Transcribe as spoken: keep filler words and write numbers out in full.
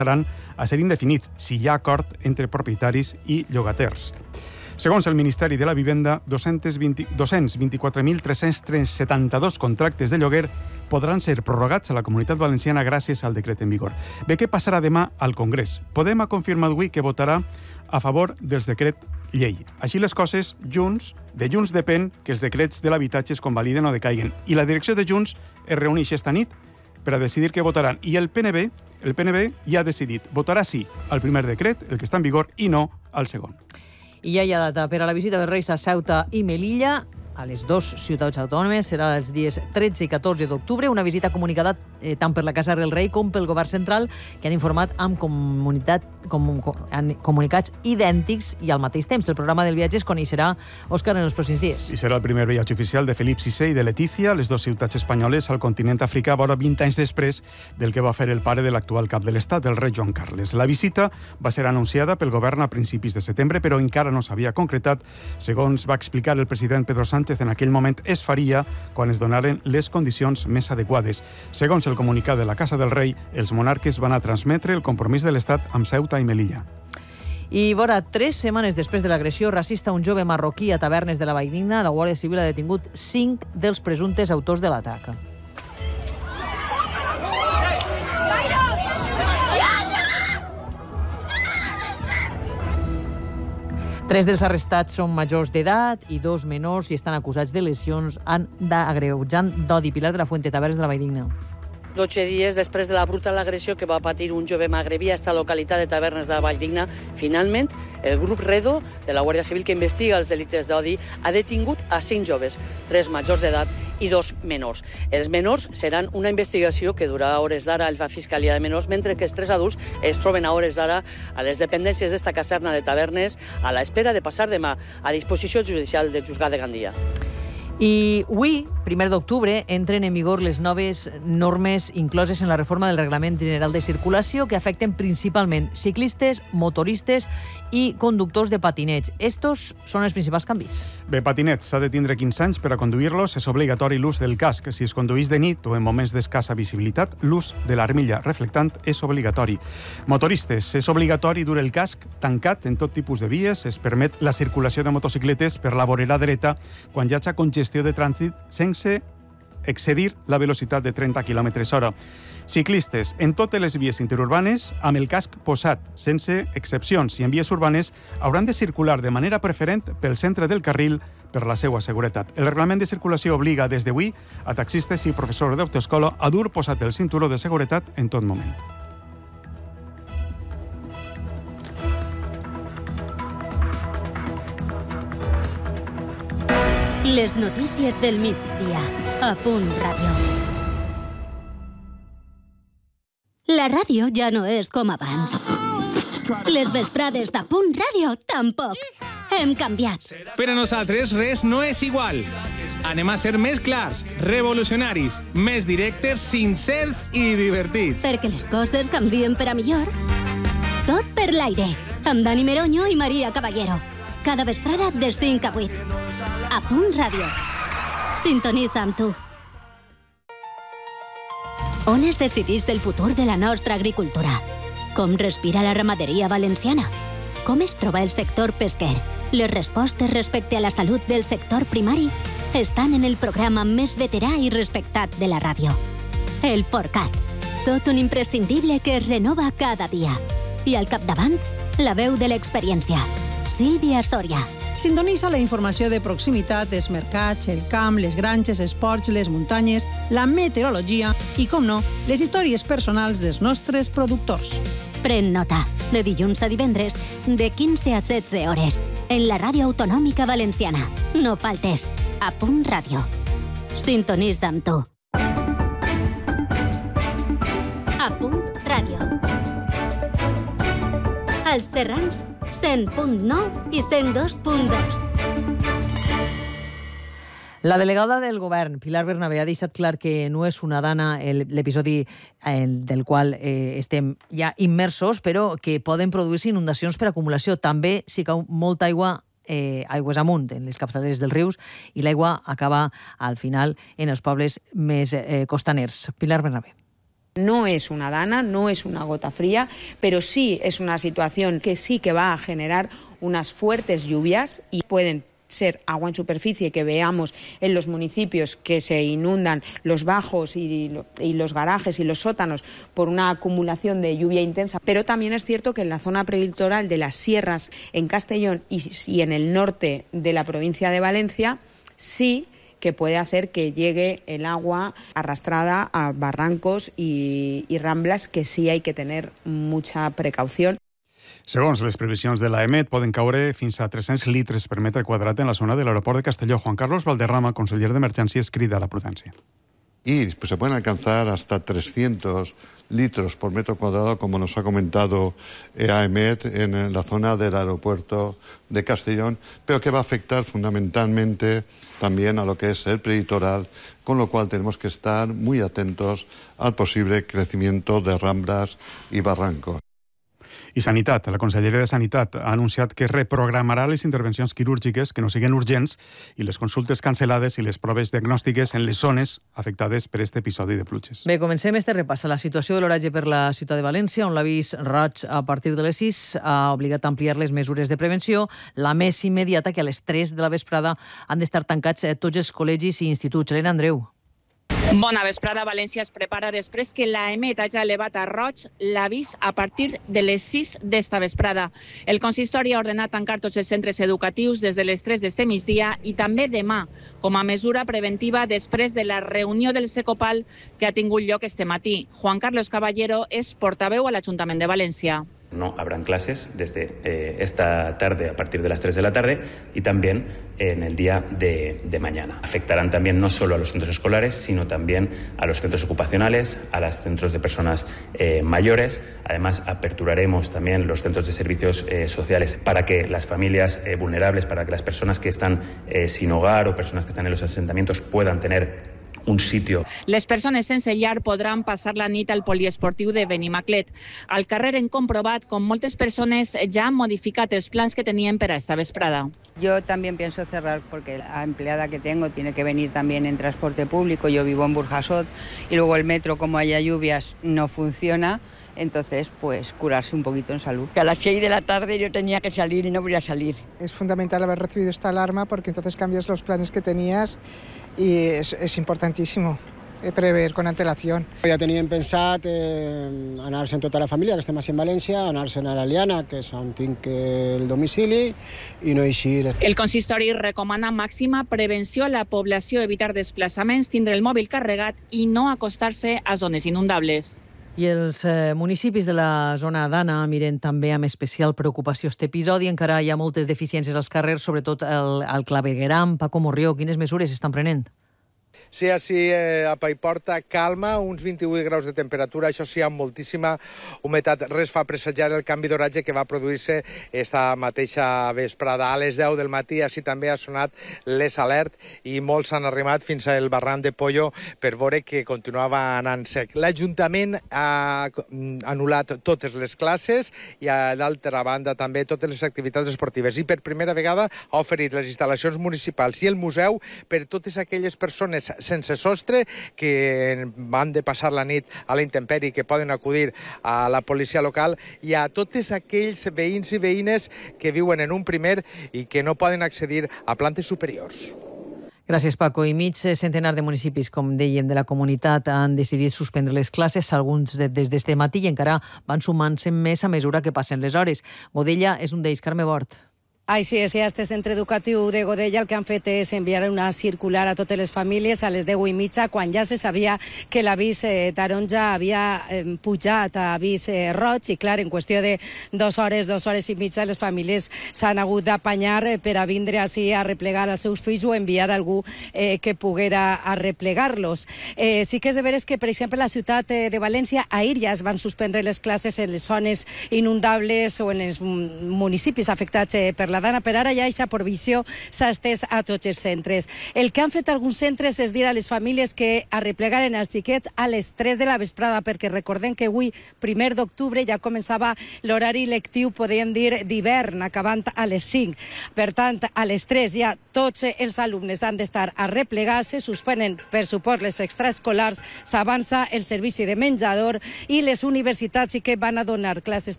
passaran a ser indefinits si hi ha acord entre propietaris i llogaters. Segons el Ministeri de la Vivenda, dos-cents vint-i-quatre mil tres-cents setanta-dos contractes de lloguer podran ser prorrogats a la Comunitat Valenciana gràcies al decret en vigor. Bé, què passarà demà al Congrés? Podem ha confirmat avui que votarà a favor del decret llei. Així les coses, Junts, de Junts depèn que els decrets de l'habitatge es convaliden o decaiguen. I la direcció de Junts es reuneix esta nit per a decidir què votaran. I el P N B, el P N B ja ha decidit, votarà sí al primer decret, el que està en vigor, i no al segon. I ja hi ha data per a la visita dels Reis a Ceuta i Melilla, a les dues ciutats autònomes. Serà els dies tretze i catorze d'octubre, una visita comunicada eh, tant per la Casa del Rei com pel Govern Central, que han informat amb comunitat, com, com, comunicats idèntics i al mateix temps. El programa del viatge es coneixerà, Òscar, en els pròxims dies. I serà el primer viatge oficial de Felip sisè i de Letícia, les dues ciutats espanyoles al continent africà, vora vint anys després del que va fer el pare de l'actual cap de l'Estat, el rei Joan Carles. La visita va ser anunciada pel govern a principis de setembre, però encara no s'havia concretat. Segons va explicar el president Pedro Sánchez, en aquell moment es faria quan es donaren les condicions més adequades. Segons el comunicat de la Casa del Rei, els monarques van a transmetre el compromís de l'Estat amb Ceuta i Melilla. I vora tres setmanes després de l'agressió racista a un jove marroquí a Tavernes de la Valldigna, la Guàrdia Civil ha detingut cinc dels presumptes autors de l'atac. Tres dels arrestats són majors d'edat i dos menors i estan acusats de lesions agreujant d'odi. Pilar de la Fuente, Tavernes de la Valldigna. Dotze dies després de la brutal agressió que va patir un jove magrebí a esta localitat de Tavernes de la Valldigna, finalment, el grup Redo de la Guàrdia Civil que investiga els delictes d'odi ha detingut a cinc joves, tres majors d'edat i dos menors. Els menors seran una investigació que durarà a hores d'ara a la Fiscalia de Menors, mentre que els tres adults es troben a hores d'ara a les dependències d'esta caserna de Tavernes a l'espera de passar demà a disposició judicial del Juzgat de Gandia. I avui, primer d'octubre, entren en vigor les noves normes incloses en la reforma del Reglament General de Circulació que afecten principalment ciclistes, motoristes i conductors de patinets. Estos són els principals canvis. Bé, patinets, s'ha de tindre quinze anys per a conduir-los. És obligatori l'ús del casc. Si es conduís de nit o en moments d'escassa visibilitat, l'ús de l'armilla reflectant és obligatori. Motoristes, és obligatori dur el casc tancat en tot tipus de vies. Es permet la circulació de motocicletes per la vorera dreta quan hi hagi congestió de trànsit sense excedir la velocitat de trenta quilòmetres hora. Ciclistes, en totes les vies interurbanes, amb el casc posat, sense excepcions, i en vies urbanes hauran de circular de manera preferent pel centre del carril per la seva seguretat. El reglament de circulació obliga des d'avui a taxistes i professors d'autoescola a dur posat el cinturó de seguretat en tot moment. Les notícies del migdia, a Punt Ràdio. La ràdio ja no és com abans. Les vesprades de Punt Ràdio tampoc. Hem canviat. Per a nosaltres res no és igual. Anem a ser més clars, revolucionaris, més directes, sincers i divertits. Perquè les coses canvien per a millor. Tot per l'aire, amb Dani Meroño i Maria Caballero. Cada vesprada de cinc a vuit. A Punt Ràdio. Sintonitza amb tu. On es decidís el futur de la nostra agricultura? Com respira la ramaderia valenciana? Com es troba el sector pesquer? Les respostes respecte a la salut del sector primari estan en el programa més veterà i respectat de la ràdio. El Forcat. Tot un imprescindible que es renova cada dia. I al capdavant, la veu de l'experiència. Sílvia Soria. Sintonitza la informació de proximitat dels mercats, el camp, les granges, esports, les muntanyes, la meteorologia i, com no, les històries personals dels nostres productors. Pren nota. De dilluns a divendres, de quinze a setze hores, en la ràdio autonòmica valenciana. No faltes. A Punt Ràdio. Sintonitza amb tu. A Punt Ràdio. Els Serrans, cent punt nou i cent dos punt dos. La delegada del govern, Pilar Bernabé, ha deixat clar que no és una dana l'episodi del qual eh, estem ja immersos, però que poden produir-se inundacions per acumulació. També si cau molta aigua eh, aigües amunt en les capçaleres dels rius i l'aigua acaba al final en els pobles més eh, costaners. Pilar Bernabé. No es una dana, no es una gota fría, pero sí es una situación que sí que va a generar unas fuertes lluvias y pueden ser agua en superficie, que veamos en los municipios que se inundan los bajos y, y los garajes y los sótanos por una acumulación de lluvia intensa. Pero también es cierto que en la zona prelitoral de las sierras, en Castellón y, y en el norte de la provincia de Valencia, sí que puede hacer que llegue el agua arrastrada a barrancos y, y ramblas, que sí hay que tener mucha precaución. Segons les previsions de l'A E M E T, poden caure fins a tres-cents litres per metre quadrat en la zona de l'aeroport de Castelló. Juan Carlos Valderrama, conseller d'Emergències, crida a la prudència. Y pues, se pueden alcanzar hasta trescientos litros por metro cuadrado, como nos ha comentado A E M E T, en la zona del aeropuerto de Castellón, pero que va a afectar fundamentalmente también a lo que es el prelitoral, con lo cual tenemos que estar muy atentos al posible crecimiento de ramblas y barrancos. I Sanitat. La Conselleria de Sanitat ha anunciat que reprogramarà les intervencions quirúrgiques que no siguin urgents i les consultes cancel·lades i les proves diagnòstiques en les zones afectades per aquest episodi de pluges. Bé, comencem este repàs a la situació de l'oratge per la ciutat de València, on l'avís roig a partir de les sis ha obligat a ampliar les mesures de prevenció. La més immediata, que a les tres de la vesprada han d'estar tancats tots els col·legis i instituts. Helena Andreu. Bona vesprada. València es prepara després que l'A E M E T hagi elevat a roig l'avís a partir de les sis d'esta vesprada. El consistori ha ordenat tancar tots els centres educatius des de les tres d'este migdia i també demà, com a mesura preventiva després de la reunió del Secopal que ha tingut lloc este matí. Juan Carlos Caballero és portaveu a l'Ajuntament de València. No habrán clases desde eh, esta tarde a partir de las tres de la tarde y también en el día de, de mañana. Afectarán también no solo a los centros escolares, sino también a los centros ocupacionales, a los centros de personas eh, mayores. Además, aperturaremos también los centros de servicios eh, sociales para que las familias eh, vulnerables, para que las personas que están eh, sin hogar o personas que están en los asentamientos puedan tener un sitio. Les persones sense llar podran passar la nit al poliesportiu de Benimaclet. Al carrer hem comprovat com moltes persones ja han modificat els plans que tenien per a esta vesprada. Yo también pienso cerrar porque la empleada que tengo tiene que venir también en transporte público. Yo vivo en Burjasot y luego el metro, como haya lluvias, no funciona. Entonces, pues curarse un poquito en salud. Que a las seis de la tarde yo tenía que salir y no voy a salir. Es fundamental haber recibido esta alarma porque entonces cambias los planes que tenías y es, es importantísimo prever con antelación. Ja teníem pensat eh, anar-se'n tota la família, que estem així en València, anar-se'n a l'Aliana, que és on tinc el domicili, i no eixir. El consistori recomana màxima prevenció a la població, evitar desplaçaments, tindre el mòbil carregat i no acostar-se a zones inundables. I els eh, municipis de la zona d'Anna miren també amb especial preocupació aquest episodi. Encara hi ha moltes deficiències als carrers, sobretot al, al Clavegueram. Paco Morrió, quines mesures estan prenent? Sí, així eh, a Paiporta calma, uns vint-i-vuit graus de temperatura, això sí, amb moltíssima humitat. Res fa presagiar el canvi d'oratge que va produir-se esta mateixa vesprada. A les deu del matí així també ha sonat les alert i molts han arribat fins al barranc de Pollo per veure que continuava anant sec. L'Ajuntament ha anul·lat totes les classes i, d'altra banda, també totes les activitats esportives. I per primera vegada ha oferit les instal·lacions municipals i el museu per totes aquelles persones sense sostre que van de passar la nit a la intempèrie, que poden acudir a la policia local, i a tots aquells veïns i veïnes que viuen en un primer i que no poden accedir a plantes superiors. Gràcies, Paco. I mig centenar de municipis, com dèiem, de la comunitat han decidit suspendre les classes, alguns des d'este matí, i encara van sumant-se més a mesura que passen les hores. Godella és un d'ells. Carme Bort. Ai, sí, és que a este centre educatiu de Godella el que han fet és enviar una circular a totes les famílies a les deu i mitja, quan ja se sabia que l'avís eh, taronja havia eh, pujat a avís eh, roig, i clar, en qüestió de dues hores, dues hores i mitja, les famílies s'han hagut d'apanyar eh, per a vindre així a replegar els seus fills o enviar algú eh, que poguera a replegar-los. Eh, sí que és de veres que, per exemple, la ciutat eh, de València, ahir ja es van suspendre les classes en les zones inundables o en els municipis afectats eh, per la ciutadana. Per ara ja aquesta provisió s'ha estès a tots els centres. El que han fet alguns centres és dir a les famílies que arreplegaren els xiquets a les tres de la vesprada, perquè recordem que avui, primer d'octubre, ja començava l'horari lectiu, podríem dir, d'hivern, acabant a les cinc. Per tant, a les tres ja tots els alumnes han d'estar arreplegats, se suspenen, per suport, les extraescolars, s'avança el servici de menjador i les universitats sí que van a donar classes